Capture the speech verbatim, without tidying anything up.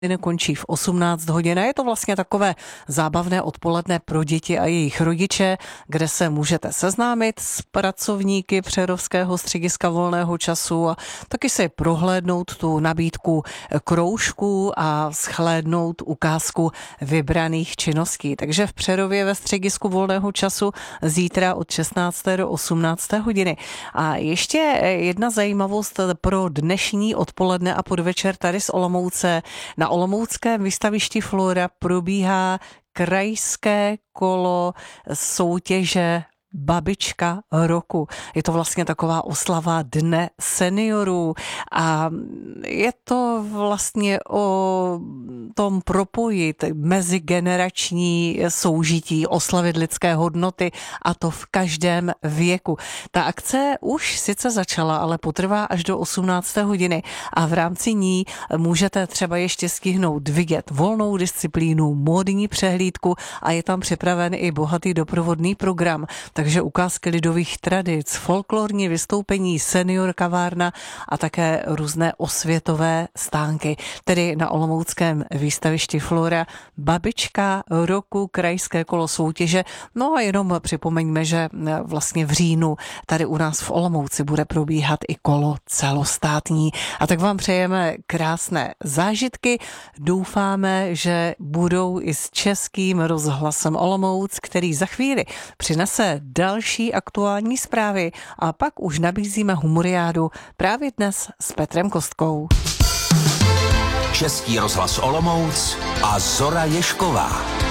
končí v osmnáct hodin a je to vlastně takové zábavné odpoledne pro děti a jejich rodiče, kde se můžete seznámit s pracovníky Přerovského střediska volného času a taky si prohlédnout tu nabídku kroužků a shlédnout ukázku vybraných činností. Takže v Přerově ve středisku volného času zítra od šestnácté do osmnácté hodiny. A ještě jedna zajímavost pro dnešní odpoledne a podvečer tady z Olomouce. Na olomouckém výstavišti Flora probíhá krajské kolo soutěže Babička roku. Je to vlastně taková oslava Dne seniorů a je to vlastně o tom propojit mezigenerační soužití, oslavit lidské hodnoty a to v každém věku. Ta akce už sice začala, ale potrvá až do osmnácté hodiny a v rámci ní můžete třeba ještě stihnout vidět volnou disciplínu, módní přehlídku a je tam připraven i bohatý doprovodný program. Takže ukázky lidových tradic, folklorní vystoupení, senior kavárna a také různé osvětové stánky. Tedy na olomouckém výstavišti Flora Babička roku, krajské kolo soutěže. No a jenom připomeňme, že vlastně v říjnu tady u nás v Olomouci bude probíhat i kolo celostátní. A tak vám přejeme krásné zážitky. Doufáme, že budou i s Českým rozhlasem Olomouc, který za chvíli přinese další aktuální zprávy a pak už nabízíme humoriádu právě dnes s Petrem Kostkou. Český rozhlas Olomouc a Zora Ježková.